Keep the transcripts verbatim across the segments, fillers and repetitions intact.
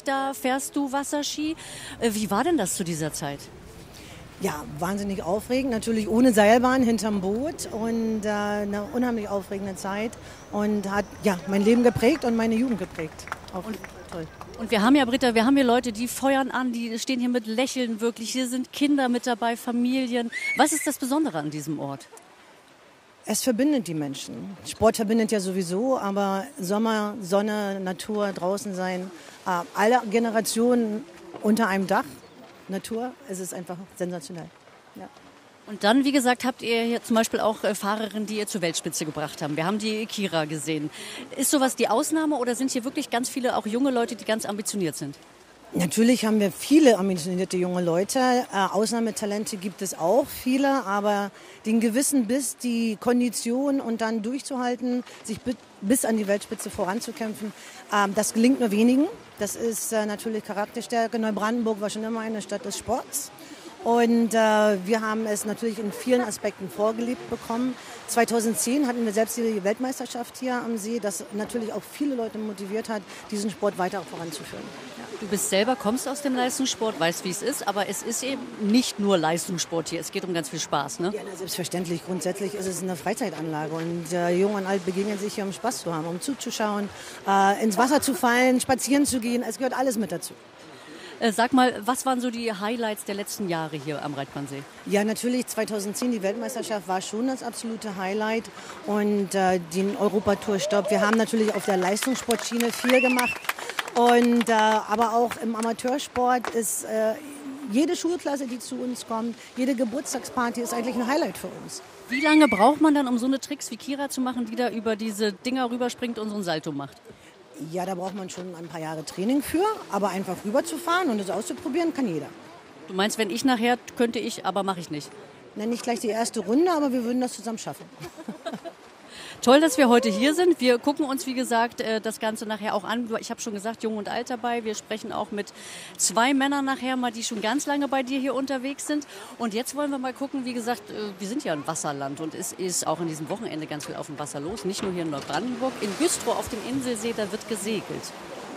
da fährst du Wasserski. Äh, Wie war denn das zu dieser Zeit? Ja, wahnsinnig aufregend. Natürlich ohne Seilbahn hinterm Boot und äh, eine unheimlich aufregende Zeit und hat ja mein Leben geprägt und meine Jugend geprägt. Auch und, toll. Und wir haben ja, Britta, wir haben hier Leute, die feuern an, die stehen hier mit Lächeln wirklich. Hier sind Kinder mit dabei, Familien. Was ist das Besondere an diesem Ort? Es verbindet die Menschen. Sport verbindet ja sowieso, aber Sommer, Sonne, Natur, draußen sein, äh, alle Generationen unter einem Dach, Natur, es ist einfach sensationell. Ja. Und dann, wie gesagt, habt ihr hier zum Beispiel auch äh, Fahrerinnen, die ihr zur Weltspitze gebracht haben. Wir haben die Kira gesehen. Ist sowas die Ausnahme oder sind hier wirklich ganz viele auch junge Leute, die ganz ambitioniert sind? Natürlich haben wir viele ambitionierte junge Leute. Äh, Ausnahmetalente gibt es auch viele, aber den gewissen Biss, die Kondition und dann durchzuhalten, sich bi- bis an die Weltspitze voranzukämpfen, äh, das gelingt nur wenigen. Das ist äh, natürlich Charakterstärke. Neubrandenburg war schon immer eine Stadt des Sports. Und äh, wir haben es natürlich in vielen Aspekten vorgelebt bekommen. zweitausendzehn hatten wir selbst die Weltmeisterschaft hier am See, das natürlich auch viele Leute motiviert hat, diesen Sport weiter voranzuführen. Ja. Du bist selber, kommst aus dem Leistungssport, weißt, wie es ist, aber es ist eben nicht nur Leistungssport hier. Es geht um ganz viel Spaß, ne? Ja, selbstverständlich. Grundsätzlich ist es eine Freizeitanlage und äh, Jung und Alt begegnen sich hier, um Spaß zu haben, um zuzuschauen, äh, ins Wasser zu fallen, spazieren zu gehen. Es gehört alles mit dazu. Sag mal, was waren so die Highlights der letzten Jahre hier am Reitmannsee? Ja, natürlich zweitauszehn, die Weltmeisterschaft war schon das absolute Highlight und äh, den Europatour-Stopp. Wir haben natürlich auf der Leistungssportschiene viel gemacht, und, äh, aber auch im Amateursport ist äh, jede Schulklasse, die zu uns kommt, jede Geburtstagsparty ist eigentlich ein Highlight für uns. Wie lange braucht man dann, um so eine Tricks wie Kira zu machen, die da über diese Dinger rüberspringt und so ein Salto macht? Ja, da braucht man schon ein paar Jahre Training für, aber einfach rüberzufahren und es auszuprobieren, kann jeder. Du meinst, wenn ich nachher, könnte ich, aber mache ich nicht? Nenn nicht gleich die erste Runde, aber wir würden das zusammen schaffen. Toll, dass wir heute hier sind. Wir gucken uns, wie gesagt, das Ganze nachher auch an. Ich habe schon gesagt, Jung und Alt dabei. Wir sprechen auch mit zwei Männern nachher mal, die schon ganz lange bei dir hier unterwegs sind. Und jetzt wollen wir mal gucken, wie gesagt, wir sind ja ein Wasserland und es ist auch in diesem Wochenende ganz viel auf dem Wasser los. Nicht nur hier in Neubrandenburg, in Güstrow auf dem Inselsee, da wird gesegelt.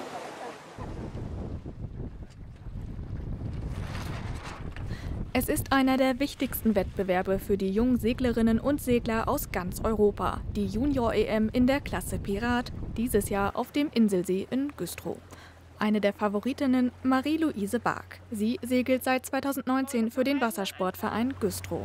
Es ist einer der wichtigsten Wettbewerbe für die jungen Seglerinnen und Segler aus ganz Europa. Die Junior-E M in der Klasse Pirat, dieses Jahr auf dem Inselsee in Güstrow. Eine der Favoritinnen, Marie-Louise Bark. Sie segelt seit zweitausendneunzehn für den Wassersportverein Güstrow.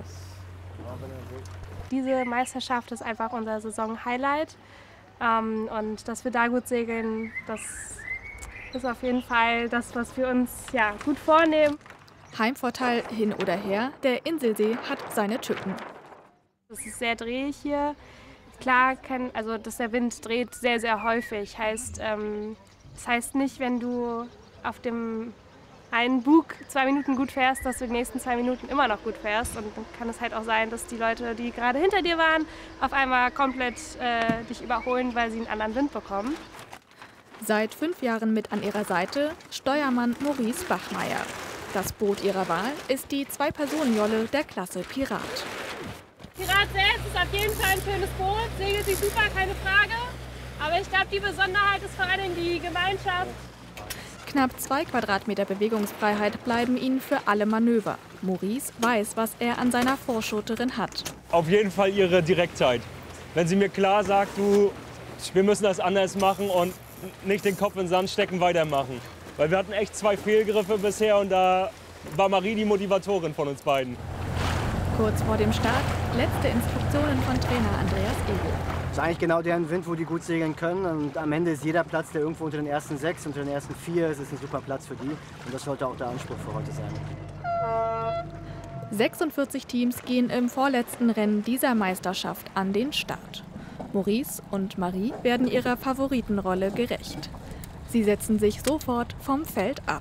Diese Meisterschaft ist einfach unser Saison-Highlight. Ähm, und dass wir da gut segeln, das ist auf jeden Fall das, was wir uns ja, gut vornehmen. Heimvorteil hin oder her, der Inselsee hat seine Tücken. Es ist sehr drehig hier. Klar, kann, also dass der Wind dreht sehr, sehr häufig. Heißt, ähm, das heißt nicht, wenn du auf dem einen Bug zwei Minuten gut fährst, dass du die nächsten zwei Minuten immer noch gut fährst. Und dann kann es halt auch sein, dass die Leute, die gerade hinter dir waren, auf einmal komplett äh, dich überholen, weil sie einen anderen Wind bekommen. Seit fünf Jahren mit an ihrer Seite Steuermann Maurice Bachmeier. Das Boot ihrer Wahl ist die Zwei-Personen-Jolle der Klasse Pirat. Pirat selbst ist auf jeden Fall ein schönes Boot, segelt sich super, keine Frage. Aber ich glaube, die Besonderheit ist vor allem die Gemeinschaft. Knapp zwei Quadratmeter Bewegungsfreiheit bleiben ihnen für alle Manöver. Maurice weiß, was er an seiner Vorschotterin hat. Auf jeden Fall ihre Direktheit. Wenn sie mir klar sagt, du, wir müssen das anders machen und nicht den Kopf in den Sand stecken, weitermachen. Weil wir hatten echt zwei Fehlgriffe bisher und da war Marie die Motivatorin von uns beiden. Kurz vor dem Start letzte Instruktionen von Trainer Andreas Egel. Das ist eigentlich genau deren Wind, wo die gut segeln können. Und am Ende ist jeder Platz, der irgendwo unter den ersten sechs, unter den ersten vier ist, ist ein super Platz für die. Und das sollte auch der Anspruch für heute sein. sechsundvierzig Teams gehen im vorletzten Rennen dieser Meisterschaft an den Start. Maurice und Marie werden ihrer Favoritenrolle gerecht. Sie setzen sich sofort vom Feld ab.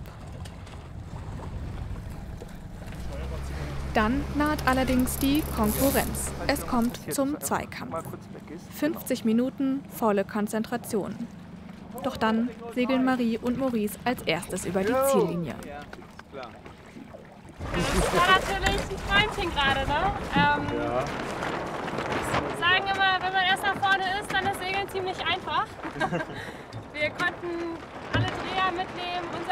Dann naht allerdings die Konkurrenz. Es kommt zum Zweikampf. fünfzig Minuten volle Konzentration. Doch dann segeln Marie und Maurice als erstes über die Ziellinie. Das war natürlich ein Träumchen gerade, ne? Ähm, Ja. Ich sagen immer, wenn man erst nach vorne ist, dann ist Segeln ziemlich einfach. Wir konnten alle Dreher mitnehmen, unser